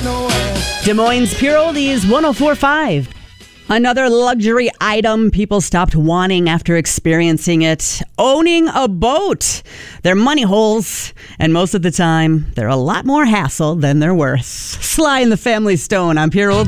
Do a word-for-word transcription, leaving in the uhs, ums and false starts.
Des Moines Pure Oldies one oh four point five. Another luxury item people stopped wanting after experiencing it. Owning a boat. They're money holes, and most of the time, they're a lot more hassle than they're worth. Sly and the Family Stone on Pure Oldies.